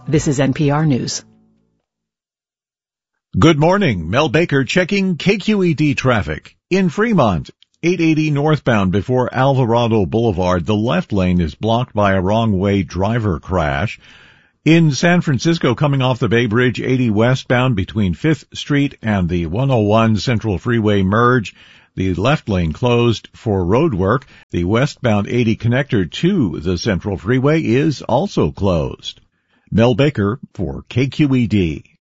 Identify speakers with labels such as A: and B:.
A: This is NPR News.
B: Good morning. Mel Baker checking KQED traffic. In Fremont, 880 northbound before Alvarado Boulevard, the left lane is blocked by a wrong-way driver crash. In San Francisco, coming off the Bay Bridge, 80 westbound between 5th Street and the 101 Central Freeway merge, the left lane closed for road work. The westbound 80 connector to the Central Freeway is also closed. Mel Baker for KQED.